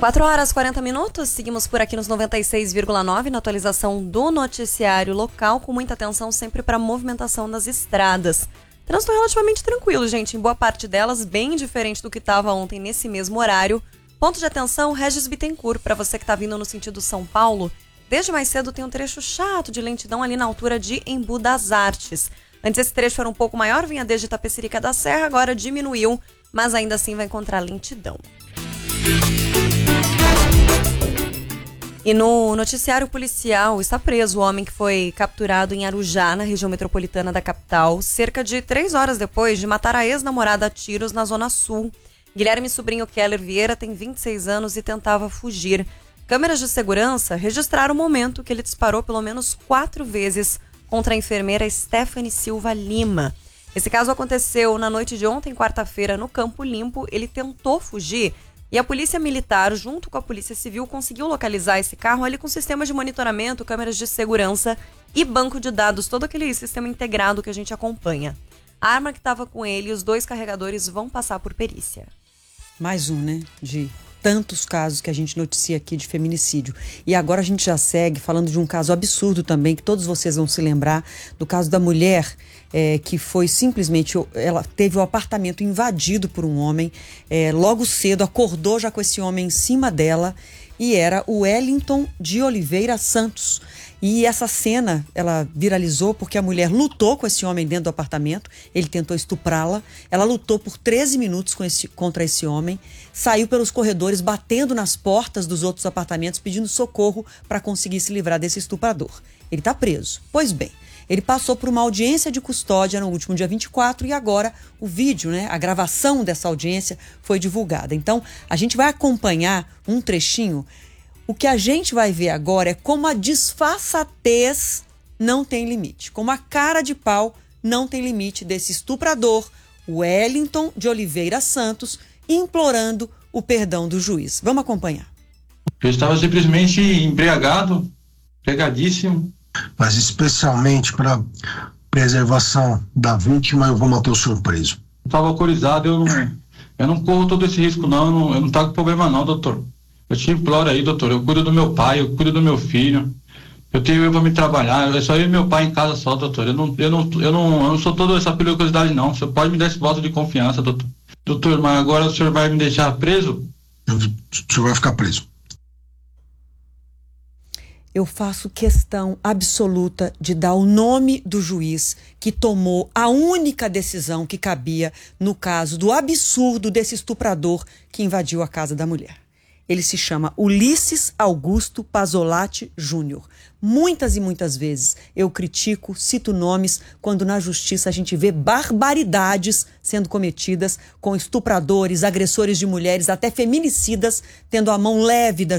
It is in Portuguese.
4h40, seguimos por aqui nos 96,9 na atualização do noticiário local, com muita atenção sempre para a movimentação das estradas. Trânsito relativamente tranquilo, gente, em boa parte delas, bem diferente do que estava ontem nesse mesmo horário. Ponto de atenção, Regis Bittencourt, para você que está vindo no sentido São Paulo. Desde mais cedo tem um trecho chato de lentidão ali na altura de Embu das Artes. Antes esse trecho era um pouco maior, vinha desde Itapecerica da Serra, agora diminuiu, mas ainda assim vai encontrar lentidão. E no noticiário policial, está preso o homem que foi capturado em Arujá, na região metropolitana da capital, cerca de 3 horas depois de matar a ex-namorada a tiros na Zona Sul. Guilherme Sobrinho Keller Vieira tem 26 anos e tentava fugir. Câmeras de segurança registraram o momento que ele disparou pelo menos 4 vezes contra a enfermeira Stephanie Silva Lima. Esse caso aconteceu na noite de ontem, quarta-feira, no Campo Limpo. Ele tentou fugir e a polícia militar, junto com a polícia civil, conseguiu localizar esse carro ali com sistemas de monitoramento, câmeras de segurança e banco de dados, todo aquele sistema integrado que a gente acompanha. A arma que estava com ele e os 2 carregadores vão passar por perícia. Mais um, né? De tantos casos que a gente noticia aqui de feminicídio. E agora a gente já segue falando de um caso absurdo também, que todos vocês vão se lembrar, do caso da mulher que foi simplesmente, ela teve o apartamento invadido por um homem, logo cedo acordou já com esse homem em cima dela, e era o Wellington de Oliveira Santos. E essa cena, ela viralizou porque a mulher lutou com esse homem dentro do apartamento, ele tentou estuprá-la, ela lutou por 13 minutos contra esse homem, saiu pelos corredores batendo nas portas dos outros apartamentos pedindo socorro para conseguir se livrar desse estuprador. Ele está preso. Pois bem, ele passou por uma audiência de custódia no último dia 24 e agora o vídeo, né, a gravação dessa audiência foi divulgada. Então, a gente vai acompanhar um trechinho. O que a gente vai ver agora é como a disfarçatez não tem limite, como a cara de pau não tem limite desse estuprador, Wellington de Oliveira Santos, implorando o perdão do juiz. Vamos acompanhar. Eu estava simplesmente embriagado, pegadíssimo. Mas especialmente para preservação da vítima, eu vou manter o senhor preso. Estava alcoolizado, eu não corro todo esse risco não, eu não tá com problema não, doutor. Eu te imploro aí, doutor, eu cuido do meu pai, eu cuido do meu filho, eu tenho eu para me trabalhar, é só eu e meu pai em casa só, doutor. Eu não sou toda essa periculosidade não, você pode me dar esse voto de confiança, doutor. Doutor, mas agora o senhor vai me deixar preso? O senhor vai ficar preso. Eu faço questão absoluta de dar o nome do juiz que tomou a única decisão que cabia no caso do absurdo desse estuprador que invadiu a casa da mulher. Ele se chama Ulisses Augusto Pazolatti Júnior. Muitas e muitas vezes eu critico, cito nomes, quando na justiça a gente vê barbaridades sendo cometidas com estupradores, agressores de mulheres, até feminicidas, tendo a mão leve da